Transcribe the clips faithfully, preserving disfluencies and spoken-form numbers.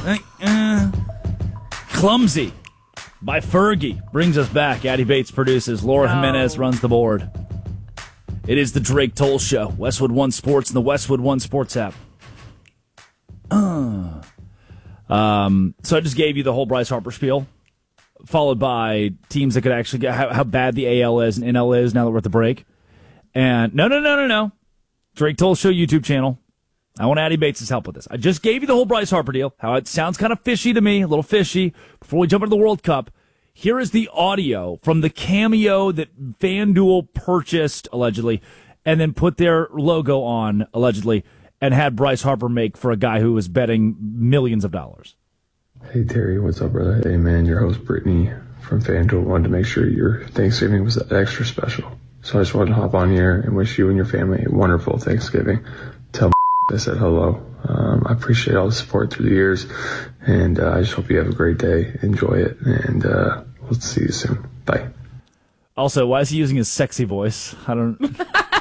uh, Clumsy by Fergie brings us back. Addie Bates produces. Laura No. Jimenez runs the board. It is the Drake Toll Show. Westwood One Sports and the Westwood One Sports app. Uh. Um, so I just gave you the whole Bryce Harper spiel, followed by teams that could actually get how, how bad the A L is and N L is now that we're at the break. And no, no, no, no, no. Drake Toll Show YouTube channel. I want Addie Bates' help with this. I just gave you the whole Bryce Harper deal, how it sounds kind of fishy to me, a little fishy. Before we jump into the World Cup, here is the audio from the cameo that FanDuel purchased, allegedly, and then put their logo on, allegedly, and had Bryce Harper make for a guy who was betting millions of dollars. Hey, Terry, what's up, brother? Hey, man, your host, Brittany from FanDuel, wanted to make sure your Thanksgiving was extra special. So I just wanted to hop on here and wish you and your family a wonderful Thanksgiving. Tell I said hello. Um, I appreciate all the support through the years, and uh, I just hope you have a great day. Enjoy it, and uh, we'll see you soon. Bye. Also, why is he using his sexy voice? I don't...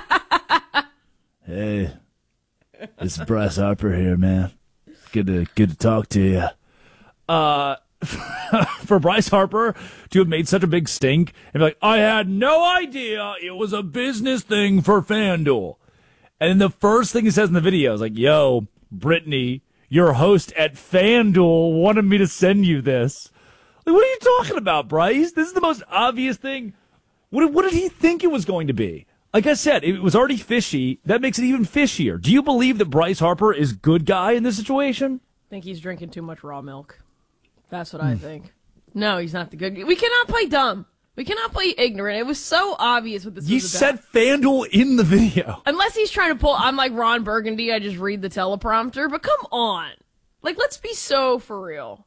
Hey, it's Bryce Harper here, man. Good to good to talk to you. Uh, for Bryce Harper to have made such a big stink and be like, I had no idea it was a business thing for FanDuel. And then the first thing he says in the video is like, yo, Brittany, your host at FanDuel wanted me to send you this. Like, what are you talking about, Bryce? This is the most obvious thing. What, what did he think it was going to be? Like I said, it was already fishy. That makes it even fishier. Do you believe that Bryce Harper is good guy in this situation? I think he's drinking too much raw milk. That's what I think. No, he's not the good. We cannot play dumb. We cannot play ignorant. It was so obvious what this You was said about. FanDuel in the video. Unless he's trying to pull, I'm like Ron Burgundy, I just read the teleprompter, but come on. Like, let's be so for real.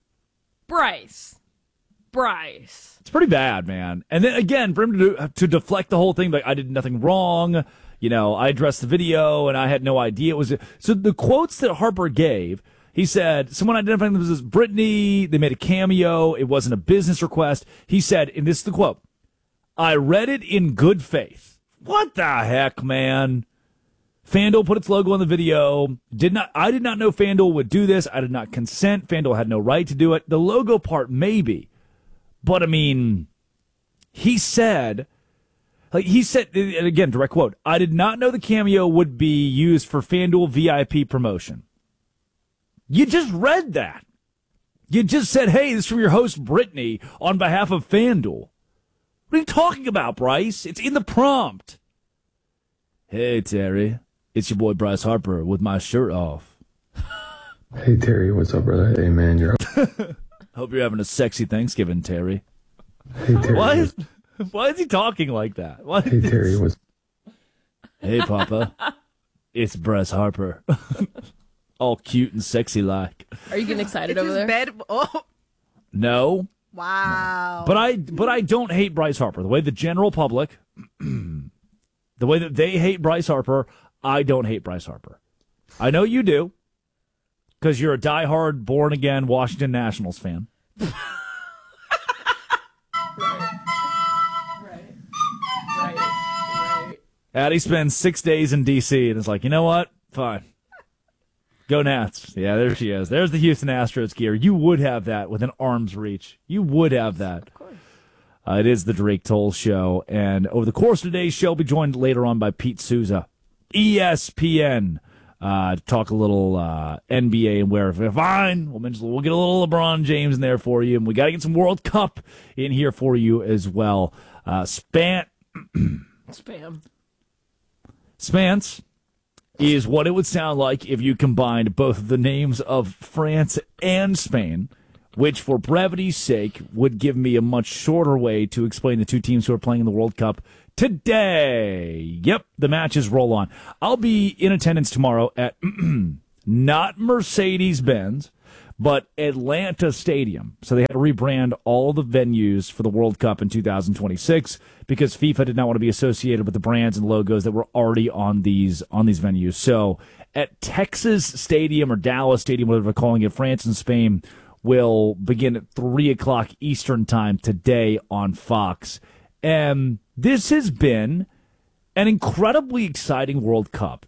Bryce. Bryce. It's pretty bad, man. And then again, for him to, to deflect the whole thing, like, I did nothing wrong. You know, I addressed the video and I had no idea it was. So the quotes that Harper gave, he said, someone identifying them as Brittany, they made a cameo, it wasn't a business request. He said, and this is the quote, I read it in good faith. What the heck, man? FanDuel put its logo on the video. Did not I did not know FanDuel would do this. I did not consent. FanDuel had no right to do it. The logo part, maybe. But, I mean, he said, like he said, and again, direct quote, I did not know the cameo would be used for FanDuel V I P promotion. You just read that. You just said, hey, this is from your host, Brittany, on behalf of FanDuel. What are you talking about, Bryce? It's in the prompt. Hey, Terry. It's your boy, Bryce Harper, with my shirt off. Hey, Terry, what's up, brother? Hey, man, your Hope you're having a sexy Thanksgiving, Terry. Hey, Terry. Why is, why is he talking like that? Why Hey, Terry, what's Hey, Papa. It's Bryce Harper. All cute and sexy like. Are you getting excited It's over his there? bed. Oh, No. wow. But I but I don't hate Bryce Harper. The way the general public, the way that they hate Bryce Harper, I don't hate Bryce Harper. I know you do, because you're a diehard, born-again Washington Nationals fan. Right. Right. Right. Addie spends six days in D C and is like, you know what? Fine. Go Nats. Yeah, there she is. There's the Houston Astros gear. You would have that within arm's reach. You would have that. Of course. Uh, it is the Drake Toll Show. And over the course of today's show, we'll be joined later on by Pete Souza, E S P N, uh, to talk a little uh, N B A and where. Fine. We'll, mention, we'll get a little LeBron James in there for you. And we got to get some World Cup in here for you as well. Uh, Span- Spam. Spance is what it would sound like if you combined both of the names of France and Spain, which for brevity's sake would give me a much shorter way to explain the two teams who are playing in the World Cup today. Yep, the matches roll on. I'll be in attendance tomorrow at not Mercedes-Benz, but Atlanta Stadium. So they had to rebrand all the venues for the World Cup in two thousand twenty-six because FIFA did not want to be associated with the brands and logos that were already on these on these venues. So at Texas Stadium or Dallas Stadium, whatever they're calling it, France and Spain will begin at three o'clock Eastern time today on Fox. And this has been an incredibly exciting World Cup.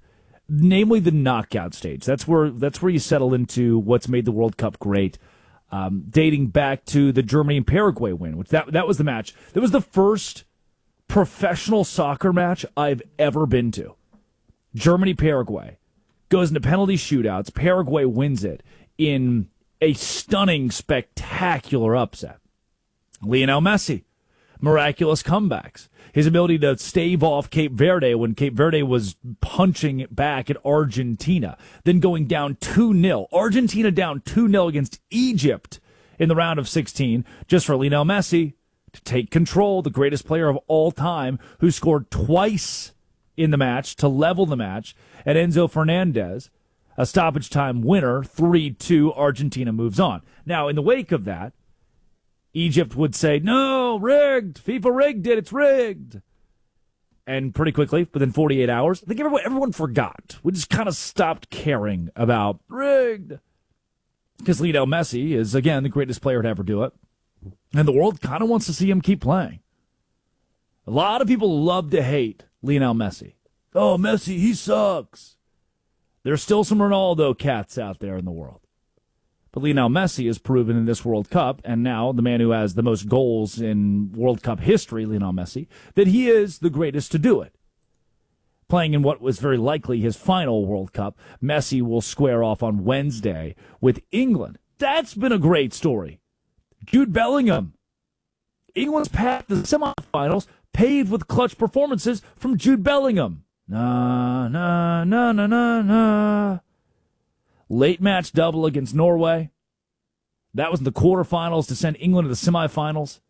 namely the knockout stage. That's where that's where you settle into what's made the World Cup great, um, dating back to the Germany and Paraguay win, which that that was the match. That was the first professional soccer match I've ever been to. Germany Paraguay goes into penalty shootouts. Paraguay wins it in a stunning, spectacular upset. Lionel Messi, miraculous comebacks. His ability to stave off Cape Verde when Cape Verde was punching it back at Argentina, then going down two nil. Argentina down two nil against Egypt in the round of sixteen, just for Lionel Messi to take control, the greatest player of all time, who scored twice in the match to level the match, and Enzo Fernandez, a stoppage time winner, three two, Argentina moves on. Now, in the wake of that, Egypt would say, no, rigged, FIFA rigged it, it's rigged. And pretty quickly, within forty-eight hours, I think everyone, everyone forgot. We just kind of stopped caring about rigged. Because Lionel Messi is, again, the greatest player to ever do it. And the world kind of wants to see him keep playing. A lot of people love to hate Lionel Messi. Oh, Messi, he sucks. There's still some Ronaldo cats out there in the world. But Lionel Messi has proven in this World Cup, and now the man who has the most goals in World Cup history, Lionel Messi, that he is the greatest to do it. Playing in what was very likely his final World Cup, Messi will square off on Wednesday with England. That's been a great story. Jude Bellingham. England's path to the semifinals paved with clutch performances from Jude Bellingham. Na, na, na, na, na, na. Late match double against Norway. That was in the quarterfinals to send England to the semifinals.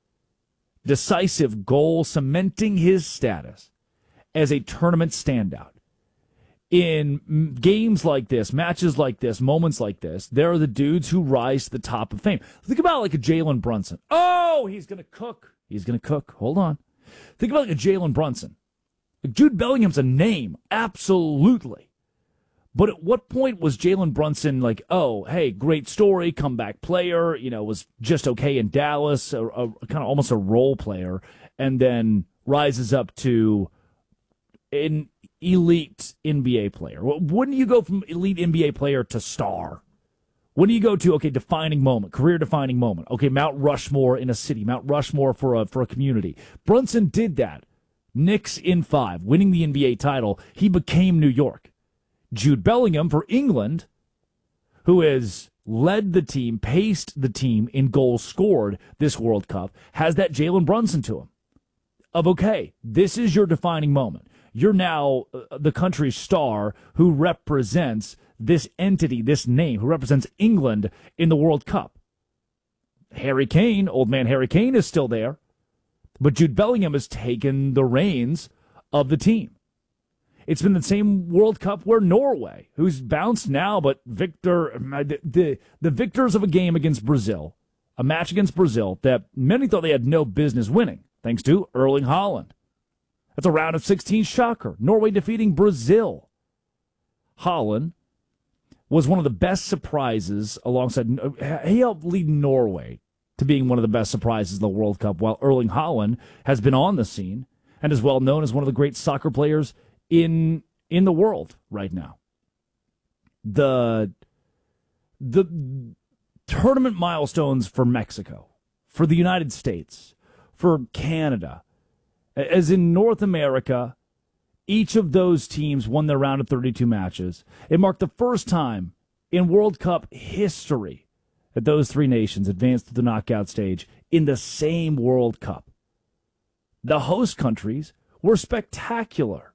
Decisive goal cementing his status as a tournament standout. In games like this, matches like this, moments like this, there are the dudes who rise to the top of fame. Think about like a Jalen Brunson. Oh, he's going to cook. He's going to cook. Hold on. Think about like a Jalen Brunson. Like Jude Bellingham's a name. Absolutely. But at what point was Jalen Brunson like, oh, hey, great story, comeback player, you know, was just okay in Dallas, a, a kind of almost a role player, and then rises up to an elite N B A player? When do you go from elite N B A player to star? When do you go to, okay, defining moment, career-defining moment? Okay, Mount Rushmore in a city, Mount Rushmore for a for a community. Brunson did that. Knicks in five, winning the N B A title. He became New York. Jude Bellingham for England, who has led the team, paced the team in goals scored this World Cup, has that Jalen Brunson to him. Of, okay, this is your defining moment. You're now uh, the country's star who represents this entity, this name, who represents England in the World Cup. Harry Kane, old man Harry Kane, is still there, but Jude Bellingham has taken the reins of the team. It's been the same World Cup where Norway, who's bounced now, but Victor, the, the, the victors of a game against Brazil, a match against Brazil that many thought they had no business winning, thanks to Erling Haaland. That's a round of sixteen shocker. Norway defeating Brazil. Haaland was one of the best surprises alongside, he helped lead Norway to being one of the best surprises in the World Cup, while Erling Haaland has been on the scene and is well known as one of the great soccer players in in the world right now. The the tournament milestones for Mexico, for the United States, for Canada, as in North America, each of those teams won their round of thirty-two matches. It marked the first time in World Cup history that those three nations advanced to the knockout stage in the same World Cup. The host countries were spectacular.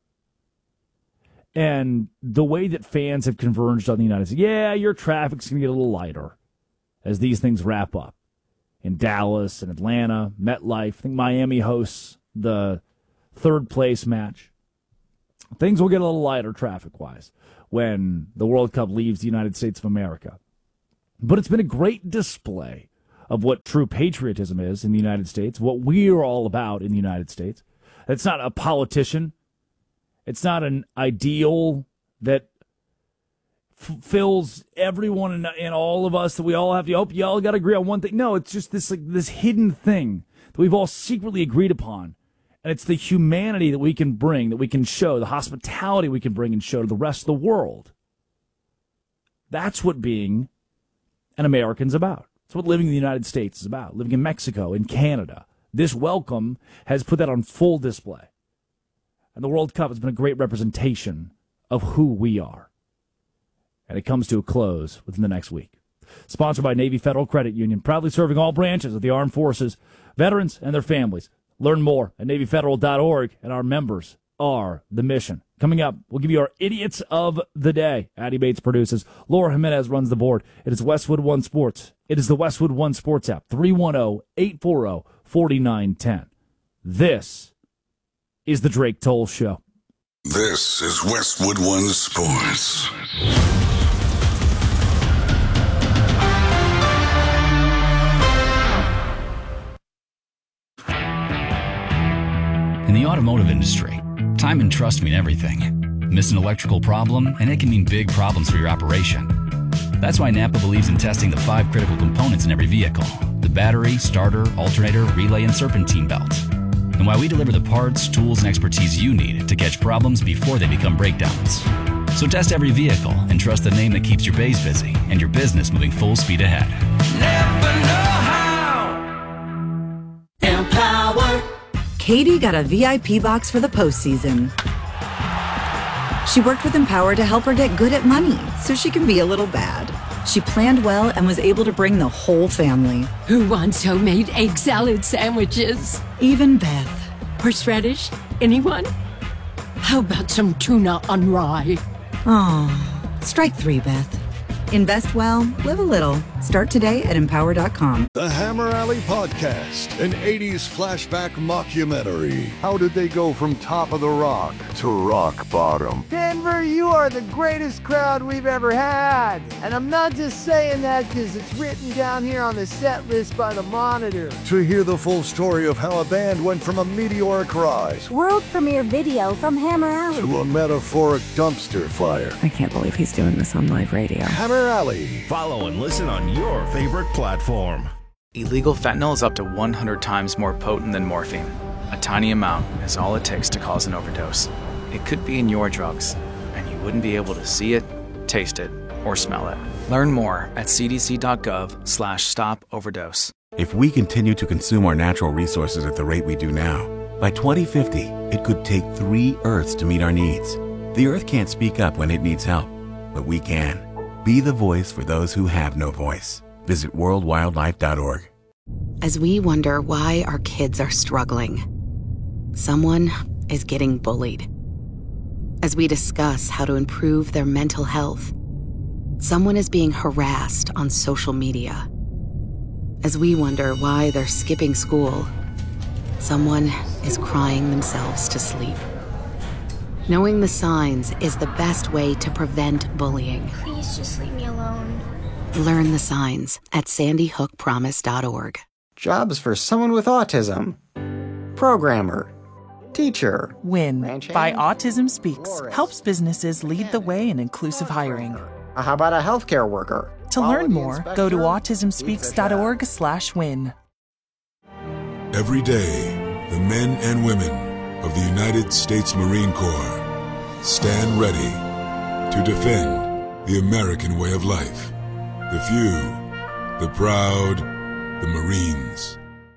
And the way that fans have converged on the United States, yeah, your traffic's going to get a little lighter as these things wrap up. In Dallas and Atlanta, MetLife, I think Miami hosts the third place match. Things will get a little lighter traffic-wise when the World Cup leaves the United States of America. But it's been a great display of what true patriotism is in the United States, what we're all about in the United States. It's not a politician. It's not an ideal that f- fills everyone and, and all of us that we all have to, oh, you all got to agree on one thing. No, it's just this like this hidden thing that we've all secretly agreed upon And it's the humanity that we can bring, that we can show, the hospitality we can bring and show to the rest of the world. That's what being an American's about. That's what living in the United States is about, living in Mexico, in Canada. This welcome has put that on full display. And the World Cup has been a great representation of who we are. And it comes to a close within the next week. Sponsored by Navy Federal Credit Union, proudly serving all branches of the armed forces, veterans, and their families. Learn more at Navy Federal dot org, and our members are the mission. Coming up, we'll give you our Idiots of the Day. Addie Bates produces. Laura Jimenez runs the board. It is Westwood One Sports. It is the Westwood One Sports app, three one zero, eight four zero, four nine one zero. This is the Drake Toll Show. This is Westwood One Sports. In the automotive industry, time and trust mean everything. Miss an electrical problem, and it can mean big problems for your operation. That's why Napa believes in testing the five critical components in every vehicle: the battery, starter, alternator, relay, and serpentine belt. And why we deliver the parts, tools, and expertise you need to catch problems before they become breakdowns. So test every vehicle and trust the name that keeps your bays busy and your business moving full speed ahead. Never know how. Empower. Katie got a V I P box for the postseason. She worked with Empower to help her get good at money so she can be a little bad. She planned well and was able to bring the whole family. Who wants homemade egg salad sandwiches? Even Beth. Horseradish? Anyone? How about some tuna on rye? Oh, strike three, Beth. Invest well, live a little. Start today at empower dot com. The Hammer Alley Podcast, an eighties flashback mockumentary. How did they go from top of the rock to rock bottom? Denver, you are the greatest crowd we've ever had. And I'm not just saying that because it's written down here on the set list by the Monitor. To hear the full story of how a band went from a meteoric rise, world premiere video from Hammer Alley, to a metaphoric dumpster fire. I can't believe he's doing this on live radio. Hammer Alley. Follow and listen on your favorite platform. Illegal fentanyl is up to one hundred times more potent than morphine. A tiny amount is all it takes to cause an overdose. It could be in your drugs, and you wouldn't be able to see it, taste it, or smell it. Learn more at c d c dot gov slash stop overdose. If we continue to consume our natural resources at the rate we do now, by twenty fifty, it could take three Earths to meet our needs. The Earth can't speak up when it needs help, but we can. Be the voice for those who have no voice. Visit world wildlife dot org. As we wonder why our kids are struggling, someone is getting bullied. As we discuss how to improve their mental health, someone is being harassed on social media. As we wonder why they're skipping school, someone is crying themselves to sleep. Knowing the signs is the best way to prevent bullying. Please just leave me alone. Learn the signs at sandy hook promise dot org. Jobs for someone with autism. Programmer. Teacher. WIN by Autism Speaks helps businesses lead the way in inclusive hiring. How about a healthcare worker? To learn more, go to autism speaks dot org slash win. Every day, the men and women of the United States Marine Corps stand ready to defend the American way of life. The few, the proud, the Marines.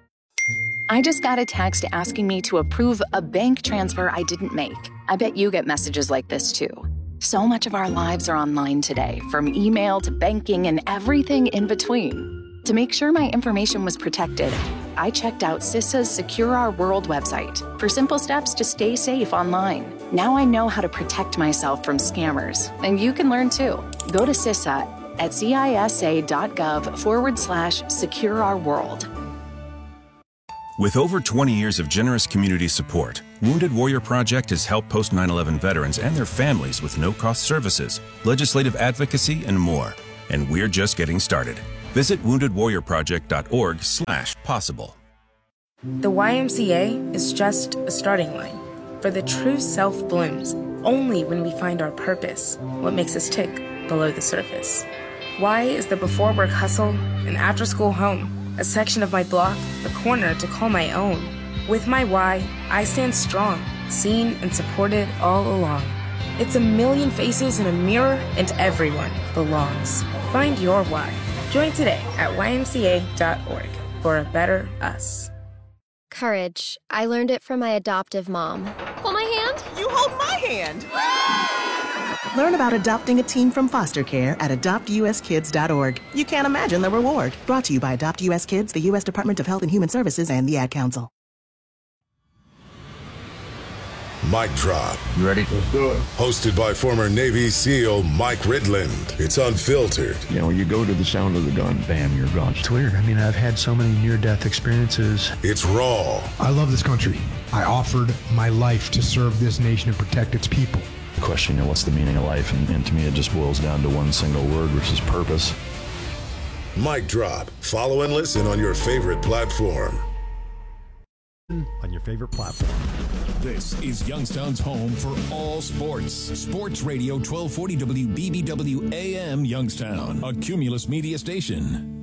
I just got a text asking me to approve a bank transfer I didn't make. I bet you get messages like this too. So much of our lives are online today, from email to banking and everything in between. To make sure my information was protected, I checked out CISA's Secure Our World website for simple steps to stay safe online. Now I know how to protect myself from scammers, and you can learn too. Go to CISA at cisa.gov forward slash secure our world. With over twenty years of generous community support, Wounded Warrior Project has helped post nine eleven veterans and their families with no-cost services, legislative advocacy, and more. And we're just getting started. Visit wounded warrior project dot org slash possible. The Y M C A is just a starting line, for the true self blooms only when we find our purpose, what makes us tick below the surface. Y is the before work hustle and after school home, a section of my block, a corner to call my own. With my why, I stand strong, seen and supported all along. It's a million faces in a mirror, and everyone belongs. Find your why. Join today at Y M C A dot org for a better us. Courage. I learned it from my adoptive mom. Hold my hand. You hold my hand. Learn about adopting a teen from foster care at adopt U S kids dot org. You can't imagine the reward. Brought to you by Adopt U S Kids, the U S Department of Health and Human Services, and the Ad Council. Mic Drop. You ready? Let's do it. Hosted by former Navy SEAL Mike Ridland. It's unfiltered. You know, you go to the sound of the gun, bam, you're gone. It's weird. I mean, I've had so many near-death experiences. It's raw. I love this country. I offered my life to serve this nation and protect its people. The question, you know, what's the meaning of life? And, and to me, it just boils down to one single word, which is purpose. Mic Drop. Follow and listen on your favorite platform. On your favorite platform. This is Youngstown's home for all sports. Sports Radio twelve forty W B B W A M Youngstown, a Cumulus media station.